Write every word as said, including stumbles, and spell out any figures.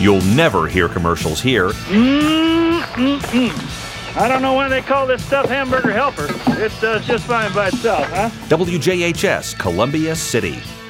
You'll never hear commercials here. Mm-mm-mm. I don't know why they call this stuff Hamburger Helper. It does just fine by itself, huh? W J H S, Columbia City.